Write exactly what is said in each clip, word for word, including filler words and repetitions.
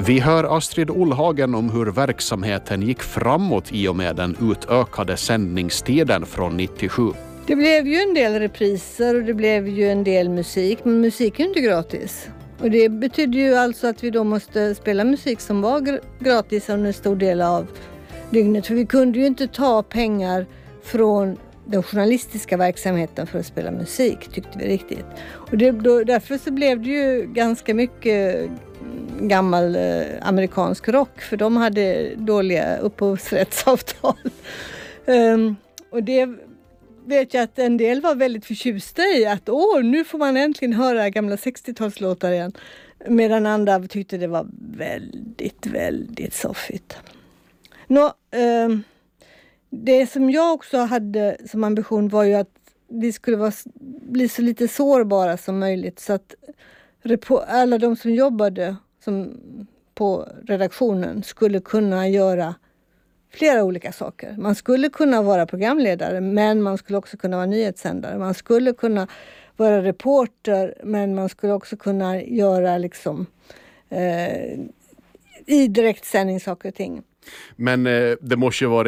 Vi hör Astrid Olhagen om hur verksamheten gick framåt i och med den utökade sändningstiden från nittiosju. Det blev ju en del repriser och det blev ju en del musik, men musik är ju inte gratis. Och det betyder ju alltså att vi då måste spela musik som var gr- gratis under en stor del av dygnet. För vi kunde ju inte ta pengar från den journalistiska verksamheten för att spela musik, tyckte vi riktigt. Och det, då, därför så blev det ju ganska mycket gammal eh, amerikansk rock, för de hade dåliga upphovsrättsavtal. um, och det vet jag att en del var väldigt förtjusta i, att åh, nu får man äntligen höra gamla sextiotalslåtar igen. Medan andra tyckte det var väldigt, väldigt soffigt. Nå, um, det som jag också hade som ambition var ju att vi skulle vara, bli så lite sårbara som möjligt, så att repo- alla de som jobbade som på redaktionen skulle kunna göra flera olika saker. Man skulle kunna vara programledare, men man skulle också kunna vara nyhetssändare. Man skulle kunna vara reporter, men man skulle också kunna göra liksom eh, i direktsändning saker och ting. Men eh, det måste ju vara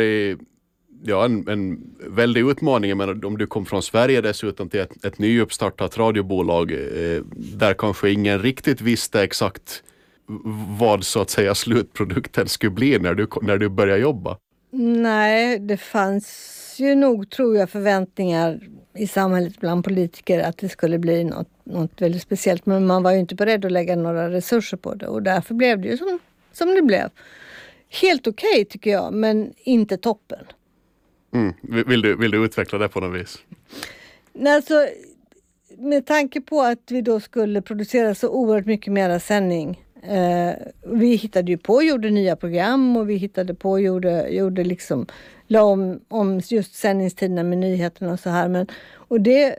ja, en, en väldig utmaning. Men om du kom från Sverige dessutom till ett, ett nyuppstartat radiobolag eh, där kanske ingen riktigt visste exakt vad så att säga slutprodukten skulle bli när du, när du började jobba. Nej, det fanns ju nog, tror jag, förväntningar i samhället bland politiker att det skulle bli något, något väldigt speciellt. Men man var ju inte beredd att lägga några resurser på det. Och därför blev det ju som, som det blev. Helt okej okay, tycker jag, men inte toppen. Mm. Vill, du, vill du utveckla det på något vis? Nej, alltså, med tanke på att vi då skulle producera så oerhört mycket mera sändning. Eh, vi hittade ju på, gjorde nya program och vi hittade på, gjorde, gjorde liksom, la om, om just sändningstiderna med nyheterna och så här. Men, och det,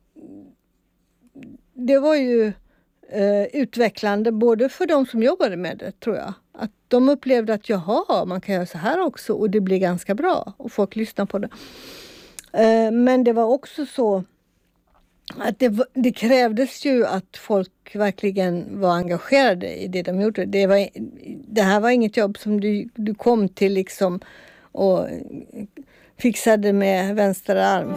det var ju eh, utvecklande både för de som jobbade med det, tror jag. Att de upplevde att jaha, man kan göra så här också och det blir ganska bra och folk lyssnar på det. Eh, men det var också så att det, det krävdes ju att folk verkligen var engagerade i det de gjorde. Det, var, det här var inget jobb som du, du kom till liksom och fixade med vänster arm.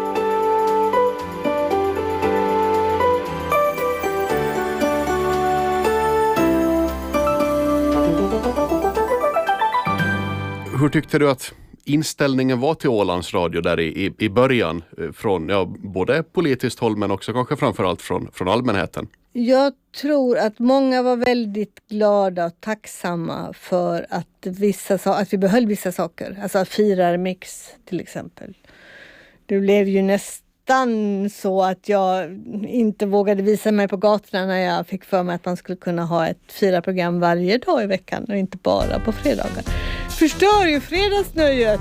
Hur tyckte du att inställningen var till Ålands Radio där i, i, i början från ja, både politiskt håll men också kanske framförallt från, från allmänheten? Jag tror att många var väldigt glada och tacksamma för att, vissa, att vi behöll vissa saker. Alltså firarmix till exempel. Det blev ju nästan så att jag inte vågade visa mig på gatorna när jag fick för mig att man skulle kunna ha ett firarprogram varje dag i veckan och inte bara på fredagar. Förstör ju fredagsnöjet!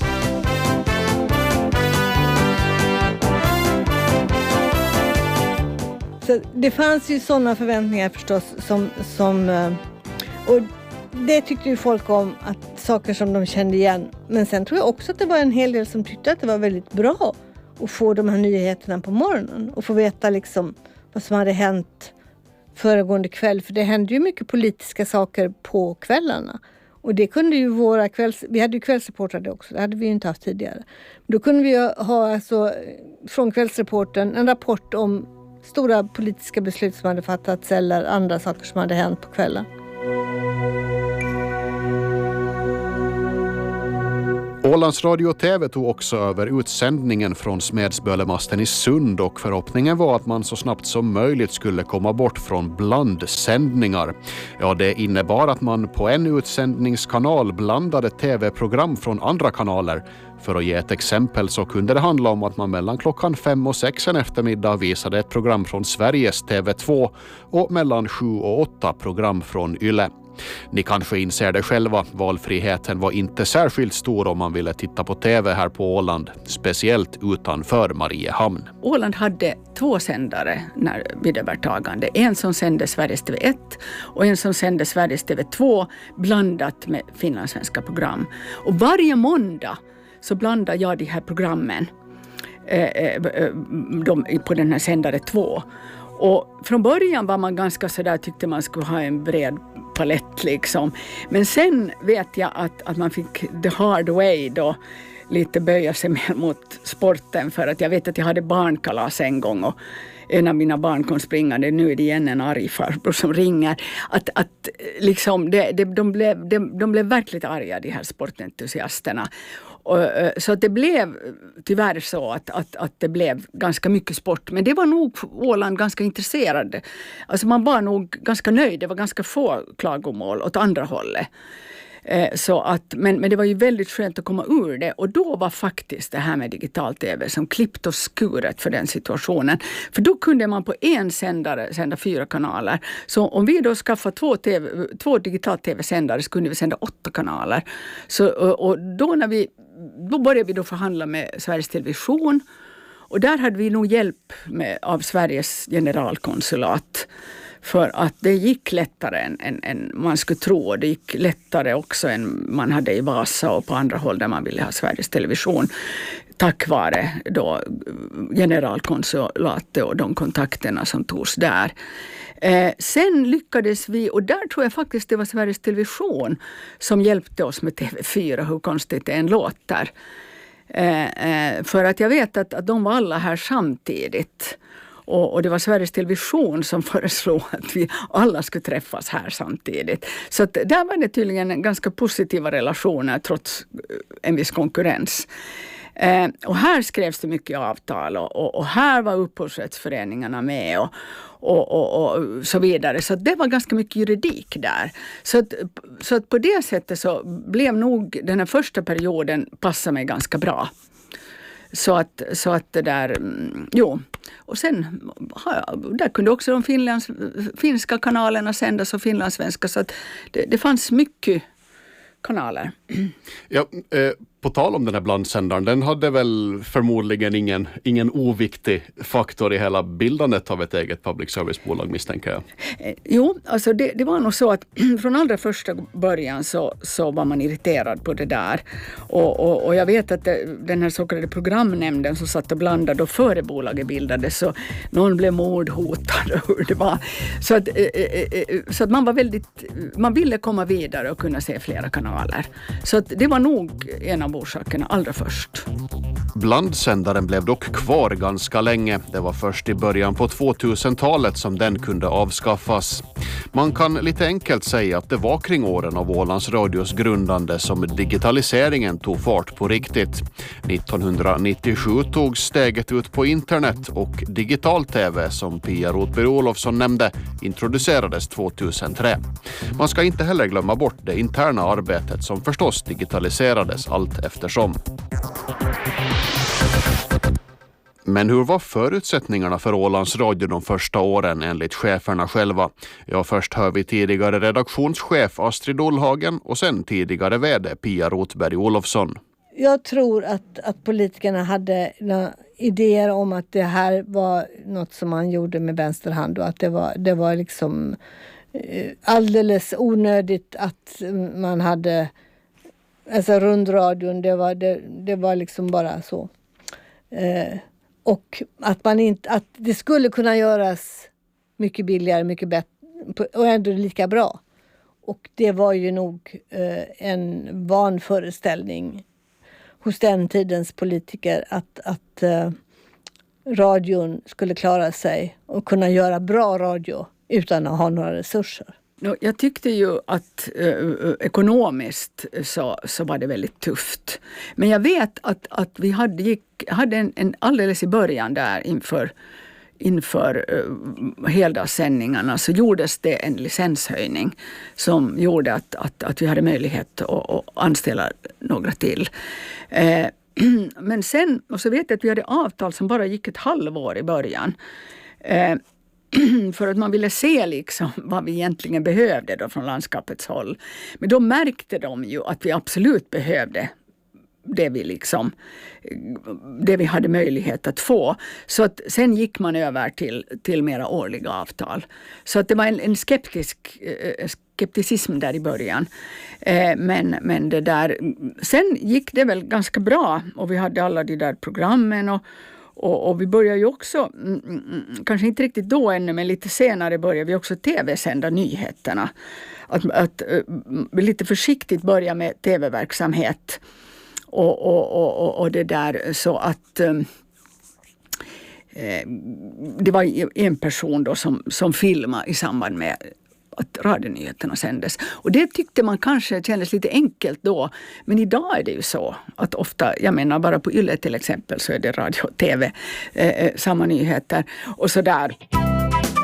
Så det fanns ju sådana förväntningar förstås som, som och det tyckte ju folk om, att saker som de kände igen. Men sen tror jag också att det var en hel del som tyckte att det var väldigt bra att få de här nyheterna på morgonen och få veta liksom vad som hade hänt föregående kväll. För det hände ju mycket politiska saker på kvällarna. Och det kunde ju våra kvälls... Vi hade ju kvällsreportrar också, det hade vi ju inte haft tidigare. Då kunde vi ha alltså, från kvällsreporten en rapport om stora politiska beslut som hade fattats eller andra saker som hade hänt på kvällen. Ålands Radio och T V tog också över utsändningen från Smedsbölemasten i Sund och förhoppningen var att man så snabbt som möjligt skulle komma bort från blandsändningar. Ja, det innebar att man på en utsändningskanal blandade tv-program från andra kanaler. För att ge ett exempel så kunde det handla om att man mellan klockan fem och sex en eftermiddag visade ett program från Sveriges T V två och mellan sju och åtta program från Yle. Ni kanske inser det själva, valfriheten var inte särskilt stor om man ville titta på tv här på Åland, speciellt utanför Mariehamn. Åland hade två sändare när vid övertagande. En som sände Sveriges T V ett och en som sände Sveriges T V två blandat med finlandssvenska program. Och varje måndag så blandade jag de här programmen eh, de, på den här sändare två. Och från början var man ganska sådär, tyckte man skulle ha en bred palett liksom. Men sen vet jag att, att man fick the hard way då lite böja sig mer mot sporten, för att jag vet att jag hade barnkalas en gång och en av mina barn kom springande, nu är det igen en arg farbror som ringer. Att, att liksom, det, det, de, blev, de, de blev verkligt arga, de här sportentusiasterna. Och, så att det blev tyvärr så att, att, att det blev ganska mycket sport. Men det var nog Åland ganska intresserad. Alltså man var nog ganska nöjd, det var ganska få klagomål åt andra hållet. Så att, men, men det var ju väldigt skönt att komma ur det, och då var faktiskt det här med digital-tv som klippt och skuret för den situationen. För då kunde man på en sändare sända fyra kanaler. Så om vi då skaffade två, TV, två digital-tv-sändare så kunde vi sända åtta kanaler. Så, och, och då, när vi, då började vi då förhandla med Sveriges Television, och där hade vi nog hjälp med, av Sveriges generalkonsulat. För att det gick lättare än, än, än man skulle tro. Det gick lättare också än man hade i Vasa och på andra håll där man ville ha Sveriges Television. Tack vare då generalkonsulatet och de kontakterna som togs där. Eh, sen lyckades vi, och där tror jag faktiskt det var Sveriges Television som hjälpte oss med T V fyra, hur konstigt det än låter. Eh, eh, för att jag vet att, att de var alla här samtidigt. Och, och det var Sveriges Television som föreslog att vi alla skulle träffas här samtidigt. Så att där var det tydligen ganska positiva relationer trots en viss konkurrens. Eh, och här skrevs det mycket avtal, och, och, och här var upphovsrättsföreningarna med och, och, och, och så vidare. Så det var ganska mycket juridik där. Så att, så att på det sättet så blev nog den här första perioden passa mig ganska bra. Så att, så att det där, jo. Och sen, där kunde också de finlands, finska kanalerna sändas och finlandssvenska, så att det, det fanns mycket kanaler. Ja, eh, på tal om den här blandsändaren, den hade väl förmodligen ingen, ingen oviktig faktor i hela bildandet av ett eget public service-bolag, misstänker jag. Eh, jo, alltså det, det var nog så att från allra första början så, så var man irriterad på det där. Och, och, och jag vet att det, den här så kallade programnämnden som satt och blandade då före bolaget bildades, så någon blev mordhotad och hur det var. Så att, eh, eh, så att man var väldigt, man ville komma vidare och kunna se flera kanaler. Så att det var nog en av orsakerna allra först. Blandsändaren blev dock kvar ganska länge. Det var först i början på tvåtusentalet som den kunde avskaffas. Man kan lite enkelt säga att det var kring åren av Ålands Radios grundande som digitaliseringen tog fart på riktigt. nittonhundranittiosju tog steget ut på internet, och digital-tv, som Pia Rotberg-Olofsson nämnde, introducerades tvåtusentre. Man ska inte heller glömma bort det interna arbetet som förstås digitaliserades allt eftersom. Men hur var förutsättningarna för Ålands Radio de första åren enligt cheferna själva? Ja, först hör vi tidigare redaktionschef Astrid Ullhagen och sen tidigare vd Pia Rotberg-Olofsson. Jag tror att, att politikerna hade idéer om att det här var något som man gjorde med vänster hand, och att det var, det var liksom alldeles onödigt att man hade, alltså rundradion, det var, det, det var liksom bara så. Eh, och att man inte, att det skulle kunna göras mycket billigare, mycket bättre och ändå lika bra. Och det var ju nog eh, en vanföreställning hos den tidens politiker att, att eh, radion skulle klara sig och kunna göra bra radio utan att ha några resurser. Jag tyckte ju att eh, ekonomiskt så, så var det väldigt tufft. Men jag vet att, att vi hade, gick, hade en, en alldeles i början där inför, inför eh, heldagssändningarna så gjordes det en licenshöjning som gjorde att, att, att vi hade möjlighet att, att anställa några till. Eh, men sen, och så vet jag att vi hade avtal som bara gick ett halvår i början. Eh, För att man ville se liksom vad vi egentligen behövde då från landskapets håll. Men då märkte de ju att vi absolut behövde det vi liksom det vi hade möjlighet att få. Så att sen gick man över till, till mera årliga avtal. Så att det var en, en skeptisk, skepticism där i början. Eh, men, men det där, sen gick det väl ganska bra och vi hade alla de där programmen och Och, och vi börjar ju också, mm, kanske inte riktigt då ännu, men lite senare börjar vi också tv-sända nyheterna. Att, att uh, lite försiktigt börja med tv-verksamhet och, och, och, och det där så att um, eh, det var en person då som, som filmade i samband med att radionyheterna sändes. Och det tyckte man kanske kändes lite enkelt då. Men idag är det ju så att ofta, jag menar bara på Yle till exempel så är det radio och tv, eh, samma nyheter och sådär.